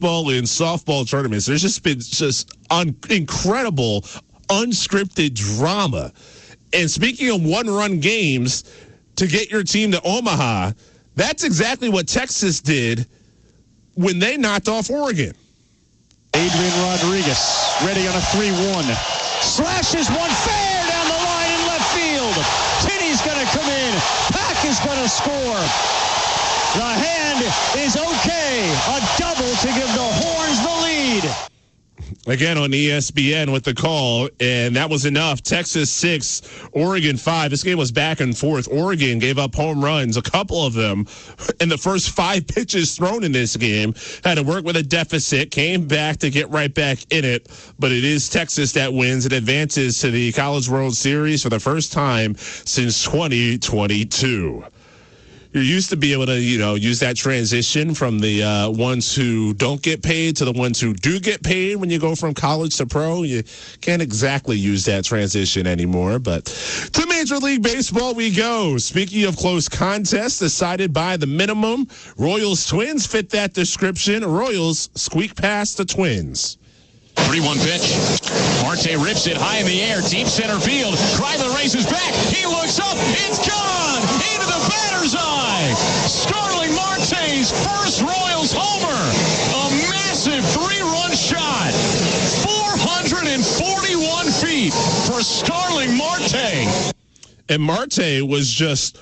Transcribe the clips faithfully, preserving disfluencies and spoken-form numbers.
baseball and softball tournaments, there's just been just un- incredible unscripted drama. And speaking of one-run games to get your team to Omaha, that's exactly what Texas did when they knocked off Oregon. Adrian Rodriguez ready on a three one. Slashes one fair down the line in left field. Tinney's going to come in. Pack is going to score. The hand is okay. A double to give the Horns the lead. Again on E S P N with the call, and that was enough. Texas six, Oregon five. This game was back and forth. Oregon gave up home runs, a couple of them, in the first five pitches thrown in this game. Had to work with a deficit, came back to get right back in it, but it is Texas that wins and advances to the College World Series for the first time since twenty twenty-two. You used to be able to, you know, use that transition from the uh, ones who don't get paid to the ones who do get paid when you go from college to pro. You can't exactly use that transition anymore. But to Major League Baseball we go. Speaking of close contests decided by the minimum, Royals Twins fit that description. Royals squeak past the Twins. three one pitch. Marte rips it high in the air, deep center field. Kreidler races back. He looks up. It's gone into the batter's eye. Starling Marte's first Royals homer. A massive three-run shot. four hundred forty-one feet for Starling Marte. And Marte was just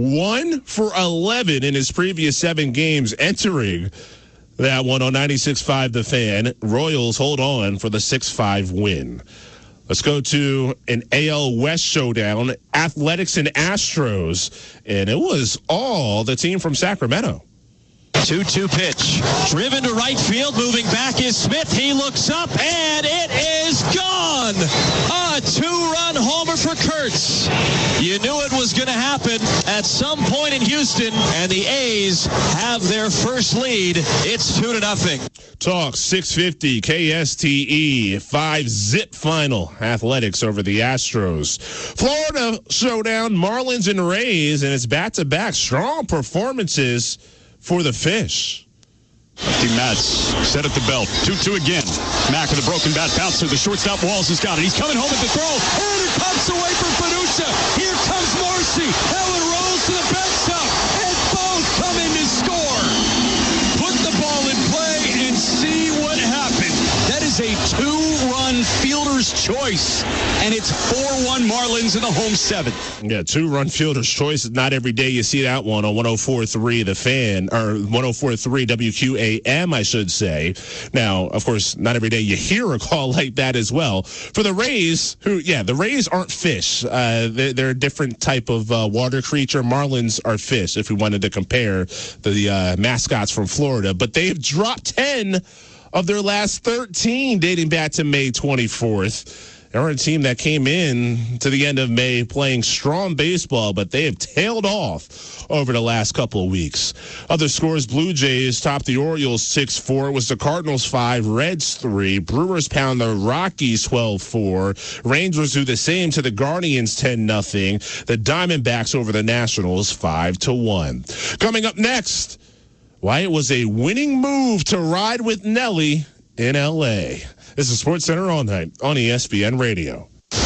one for eleven in his previous seven games entering that one on ninety-six point five The Fan. Royals hold on for the six five win. Let's go to an A L West showdown, Athletics and Astros, and it was all the team from Sacramento. two two pitch. Driven to right field. Moving back is Smith. He looks up, and it is gone. A two-run homer for Kurtz. You knew it was going to happen at some point in Houston, and the A's have their first lead. It's two to nothing. Talk six fifty K S T E five zip final. Athletics over the Astros. Florida showdown, Marlins and Rays, and it's back-to-back strong performances for the Fish. Team Mats set at the belt. two two again. Mack with a broken bat bounce to the shortstop. Walls has got it. He's coming home at the throw. And it pops away from Panuccia. Here comes Morrissey. Ellen rolls to the backstop. And both come in to score. Put the ball in play and see what happens. That is a two-run fielder's choice. And it's four one Marlins in the home seventh. Yeah, two-run fielder's choice. Not every day you see that one on one oh four point three The Fan, or one oh four point three W Q A M, I should say. Now, of course, not every day you hear a call like that as well. For the Rays, who, yeah, the Rays aren't fish. Uh, they're, they're a different type of uh, water creature. Marlins are fish, if we wanted to compare the uh, mascots from Florida. But they've dropped ten of their last thirteen dating back to May twenty-fourth. They're a team that came in to the end of May playing strong baseball, but they have tailed off over the last couple of weeks. Other scores, Blue Jays topped the Orioles six four. It was the Cardinals five, Reds three. Brewers pound the Rockies twelve four. Rangers do the same to the Guardians ten nothing. The Diamondbacks over the Nationals five to one. Coming up next, why it was a winning move to ride with Nelly in L A. This is SportsCenter All Night on E S P N Radio.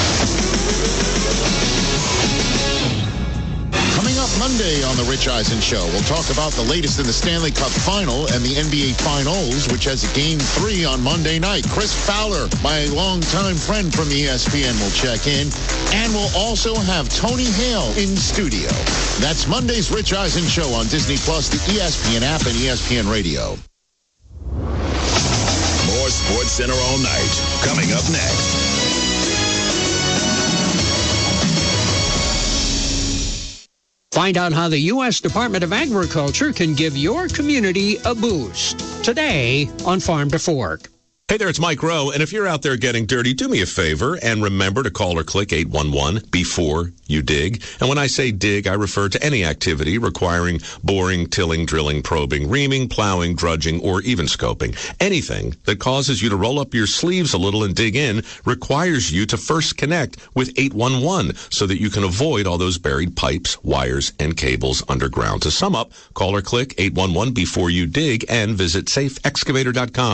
Coming up Monday on The Rich Eisen Show, we'll talk about the latest in the Stanley Cup Final and the N B A Finals, which has a game three on Monday night. Chris Fowler, my longtime friend from E S P N, will check in. And we'll also have Tony Hale in studio. That's Monday's Rich Eisen Show on Disney Plus, the E S P N app, and E S P N Radio. More SportsCenter All Night coming up next. Find out how the U S Department of Agriculture can give your community a boost today on Farm to Fork. Hey there, it's Mike Rowe, and if you're out there getting dirty, do me a favor and remember to call or click eight one one before you dig. And when I say dig, I refer to any activity requiring boring, tilling, drilling, probing, reaming, plowing, drudging, or even scoping. Anything that causes you to roll up your sleeves a little and dig in requires you to first connect with eight one one so that you can avoid all those buried pipes, wires, and cables underground. To sum up, call or click eight one one before you dig and visit safe excavator dot com.